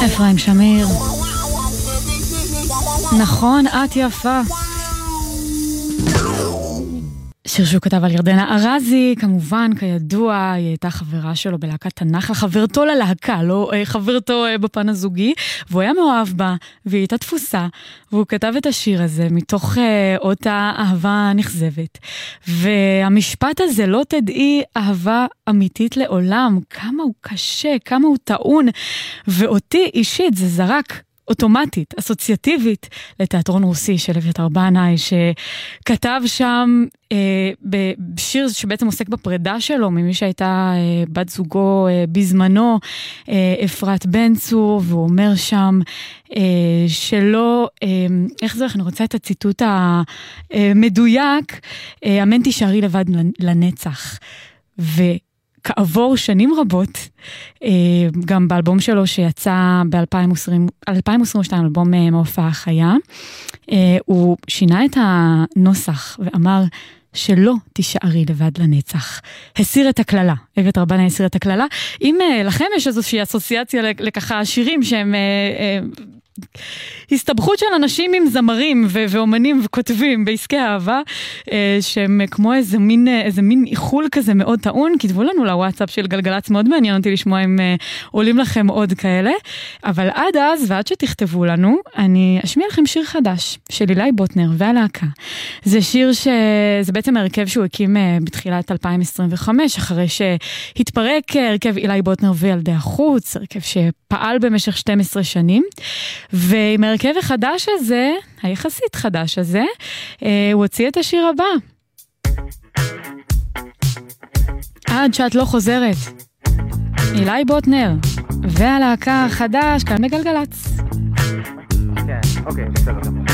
אפרים שמיר. נכון, את יפה. שיר שהוא כתב על ירדנה ארזי, כמובן, כידוע, היא הייתה חברה שלו בלהקת תנ"ך, חברתו ללהקה, לא חברתו בפן הזוגי, והוא היה מאוהב בה, והיא הייתה תפוסה, והוא כתב את השיר הזה מתוך אותה אהבה נכזבת. והמשפט הזה, לא תדעי אהבה אמיתית לעולם, כמה הוא קשה, כמה הוא טעון, ואותי אישית זה זרק אוטומטית, אסוציאטיבית, לתיאטרון רוסי של אביתר בנאי, שכתב שם בשיר שבעצם עוסק בפרידה שלו, ממי שהייתה בת זוגו בזמנו, אפרת בן צור, והוא אומר שם שלא, איך זה, אני רוצה את הציטוט המדויק, אמן תישארי לבד לנצח. כעבור שנים רבות, גם באלבום שלו שיצא ב-2022, אלבום מהופעה חיה, הוא שינה את הנוסח ואמר שלא תישארי לבד לנצח. הסיר את הכללה, אביתר בנאי הסיר את הכללה. אם לכם יש איזושהי אסוציאציה לככה שירים שהם הסתבכות של אנשים עם זמרים ואומנים וכותבים בעסקי אהבה, שהם כמו איזה מין איחול כזה מאוד טעון, כתבו לנו לוואטסאפ של גלגלץ, מאוד מעניין אותי לשמוע אם עולים לכם עוד כאלה, אבל עד אז ועד שתכתבו לנו, אני אשמיע לכם שיר חדש של אילי בוטנר והלהקה. זה שיר שזה בעצם הרכב שהוא הקים בתחילת 2025, אחרי שהתפרק הרכב אילי בוטנר וילדי החוץ, הרכב שפעל במשך 12 שנים, ועם הרכב החדש הזה, היחסית חדש הזה, הוא הוציא את השיר הבא. עד שאת לא חוזרת. אילי בוטנר והלהקה החדש כאן בגלגלץ. כן, אוקיי, בסדר.